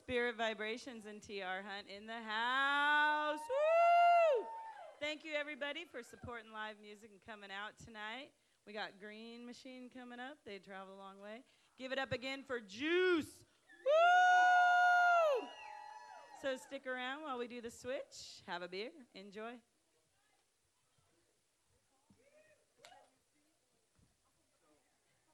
Spirit Vibrations and TR Hunt in the house. Woo! Thank you, everybody, for supporting live music and coming out tonight. We got Green Machine coming up. They travel a long way. Give it up again for Juice. Woo! So stick around while we do the switch. Have a beer. Enjoy.